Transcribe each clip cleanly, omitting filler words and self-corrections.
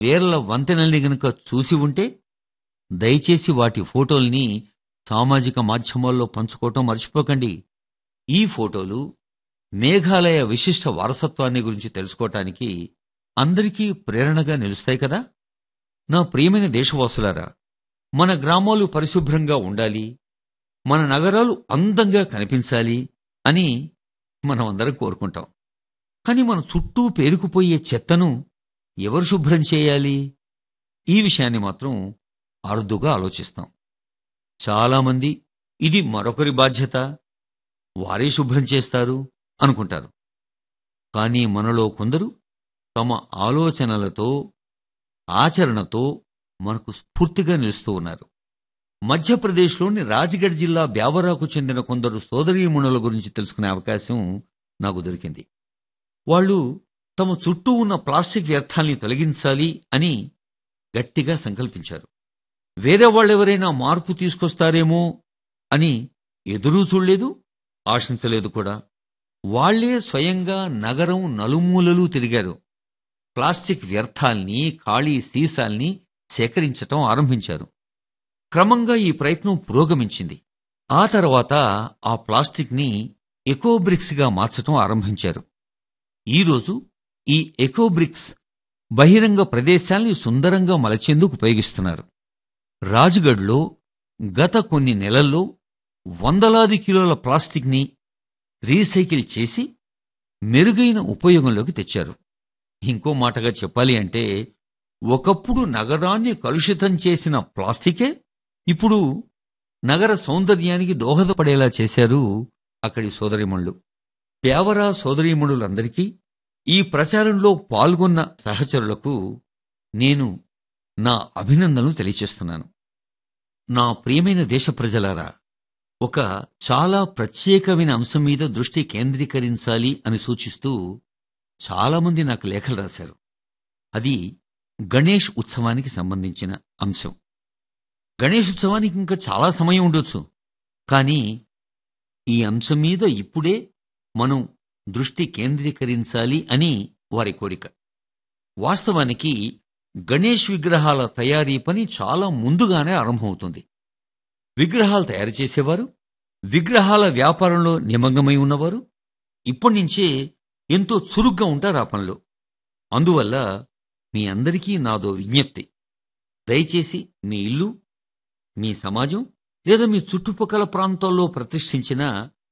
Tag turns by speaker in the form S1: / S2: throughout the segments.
S1: వేర్ల వంతెనల్ని గనుక చూసి ఉంటే దయచేసి వాటి ఫోటోల్ని సామాజిక మాధ్యమాల్లో పంచుకోవటం మర్చిపోకండి. ఈ ఫోటోలు మేఘాలయ విశిష్ట వారసత్వాన్ని గురించి తెలుసుకోవటానికి అందరికీ ప్రేరణగా నిలుస్తాయి కదా. నా ప్రియమైన దేశవాసులారా, మన గ్రామాలు పరిశుభ్రంగా ఉండాలి, మన నగరాలు అందంగా కనిపించాలి అని మనమందరం కోరుకుంటాం. కాని మన చుట్టూ పేరుకుపోయే చెత్తను ఎవరు శుభ్రం చేయాలి? ఈ విషయాన్ని మాత్రం అరుదుగా ఆలోచిస్తాం. చాలామంది ఇది మరొకరి బాధ్యత, వారే శుభ్రం చేస్తారు అనుకుంటారు. కానీ మనలో కొందరు తమ ఆలోచనలతో, ఆచరణతో మనకు స్ఫూర్తిగా నిలుస్తూ ఉన్నారు. మధ్యప్రదేశ్లోని రాజ్గఢ్ జిల్లా బ్యావరాకు చెందిన కొందరు సోదరీమణుల గురించి తెలుసుకునే అవకాశం నాకు దొరికింది. వాళ్ళు తమ చుట్టూ ఉన్న ప్లాస్టిక్ వ్యర్థాల్ని తొలగించాలి అని గట్టిగా సంకల్పించారు. వేరే వాళ్ళెవరైనా మార్పు తీసుకొస్తారేమో అని ఎదురూ చూడలేదు, ఆశించలేదు కూడా. వాళ్లే స్వయంగా నగరం నలుమూలలు తిరిగారు. ప్లాస్టిక్ వ్యర్థాల్ని, ఖాళీ సీసాల్ని సేకరించటం ఆరంభించారు. క్రమంగా ఈ ప్రయత్నం పురోగమించింది. ఆ తర్వాత ఆ ప్లాస్టిక్ని ఎకోబ్రిక్స్గా మార్చటం ఆరంభించారు. ఈరోజు ఈ ఎకోబ్రిక్స్ బహిరంగ ప్రదేశాల్ని సుందరంగా మలచేందుకు ఉపయోగిస్తున్నారు. రాజ్గఢ్లో గత కొన్ని నెలల్లో వందలాది కిలోల ప్లాస్టిక్ని రీసైకిల్ చేసి మెరుగైన ఉపయోగంలోకి తెచ్చారు. ఇంకో మాటగా చెప్పాలి అంటే, ఒకప్పుడు నగరాన్ని కలుషితం చేసిన ప్లాస్టికే ఇప్పుడు నగర సౌందర్యానికి దోహదపడేలా చేశారు అక్కడి సోదరీమణులు. బ్యావరా సోదరీమణులందరికీ, ఈ ప్రచారంలో పాల్గొన్న సహచరులకు నేను నా అభినందనలు తెలియచేస్తున్నాను. నా ప్రియమైన దేశ ప్రజలారా, ఒక చాలా ప్రత్యేకమైన అంశం మీద దృష్టి కేంద్రీకరించాలి అని సూచిస్తూ చాలామంది నాకు లేఖలు రాశారు. అది గణేష్ ఉత్సవానికి సంబంధించిన అంశం. గణేష్ ఉత్సవానికి ఇంకా చాలా సమయం ఉండొచ్చు, కానీ ఈ అంశం మీద ఇప్పుడే మనం దృష్టి కేంద్రీకరించాలి అని వారి కోరిక. వాస్తవానికి గణేష్ విగ్రహాల తయారీ పని చాలా ముందుగానే ఆరంభమవుతుంది. విగ్రహాలు తయారు చేసేవారు, విగ్రహాల వ్యాపారంలో నిమగ్నమై ఉన్నవారు ఇప్పటినుంచే ఎంతో చురుగ్గా ఉంటారు ఆ పనిలో. అందువల్ల మీ అందరికీ నాదో విజ్ఞప్తి. దయచేసి మీ ఇల్లు, మీ సమాజం లేదా మీ చుట్టుపక్కల ప్రాంతాల్లో ప్రతిష్ఠించిన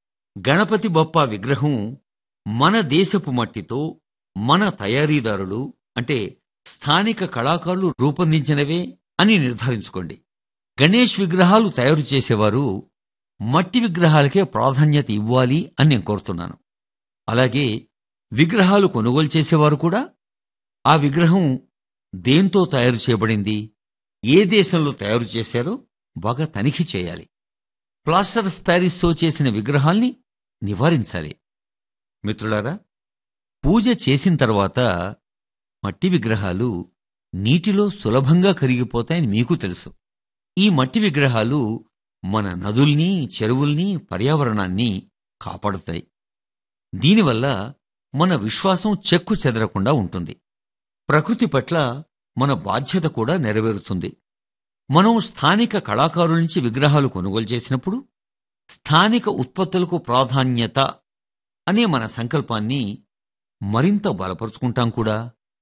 S1: గణపతి బప్పా విగ్రహం మన దేశపు మట్టితో, మన తయారీదారులు అంటే స్థానిక కళాకారులు రూపొందించినవే అని నిర్ధారించుకోండి. గణేష్ విగ్రహాలు తయారు చేసేవారు మట్టి విగ్రహాలకే ప్రాధాన్యత ఇవ్వాలి అని నేను కోరుతున్నాను. అలాగే విగ్రహాలు కొనుగోలు చేసేవారు కూడా ఆ విగ్రహం దేంతో తయారు చేయబడింది, ఏ దేశంలో తయారు చేశారో బాగా తనిఖీ చేయాలి. ప్లాస్టర్ ఆఫ్ ప్యారిస్తో చేసిన విగ్రహాల్ని నివారించాలి. మిత్రులారా, పూజ చేసిన తర్వాత మట్టి విగ్రహాలు నీటిలో సులభంగా కరిగిపోతాయని మీకు తెలుసు. ఈ మట్టి విగ్రహాలు మన నదుల్ని, చెరువుల్ని, పర్యావరణాన్ని కాపాడుతాయి. దీనివల్ల మన విశ్వాసం చెక్కు చెదరకుండా ఉంటుంది. ప్రకృతి పట్ల మన బాధ్యత కూడా నెరవేరుతుంది. మనం స్థానిక కళాకారుల నుంచి విగ్రహాలు కొనుగోలు చేసినప్పుడు స్థానిక ఉత్పత్తులకు ప్రాధాన్యత అనే మన సంకల్పాన్ని మరింత బలపరుచుకుంటాం కూడా.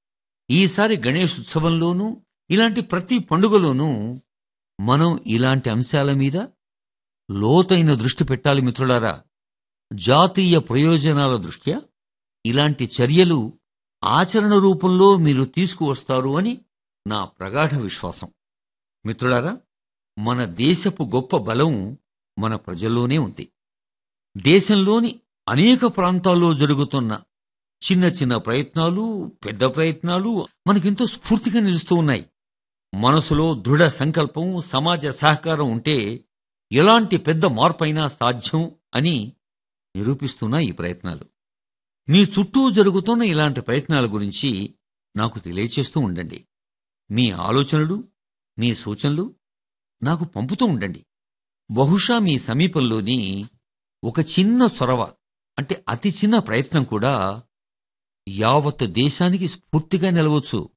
S1: ఈసారి గణేష్ ఉత్సవంలోనూ, ఇలాంటి ప్రతి పండుగలోనూ మనం ఇలాంటి అంశాల మీద లోతైన దృష్టి పెట్టాలి మిత్రులారా. జాతీయ ప్రయోజనాల దృష్ట్యా ఇలాంటి చర్యలు ఆచరణ రూపంలో మీరు తీసుకువస్తారు అని నా ప్రగాఢ విశ్వాసం. మిత్రులారా, మన దేశపు గొప్ప బలం మన ప్రజల్లోనే ఉంది. దేశంలోని అనేక ప్రాంతాల్లో జరుగుతున్న చిన్న చిన్న ప్రయత్నాలు, పెద్ద ప్రయత్నాలు మనకెంతో స్ఫూర్తిగా నిలుస్తూ ఉన్నాయి. మనసులో దృఢ సంకల్పం, సమాజ సహకారం ఉంటే ఎలాంటి పెద్ద మార్పైనా సాధ్యం అని నిరూపిస్తున్న ఈ ప్రయత్నాలు. మీ చుట్టూ జరుగుతున్న ఇలాంటి ప్రయత్నాల గురించి నాకు తెలియచేస్తూ ఉండండి. మీ ఆలోచనలు, మీ సూచనలు నాకు పంపుతూ ఉండండి. బహుశా మీ సమీపంలోని ఒక చిన్న చొరవ, అంటే అతి చిన్న ప్రయత్నం కూడా యావత్ దేశానికి స్ఫూర్తిగా నిలవచ్చు.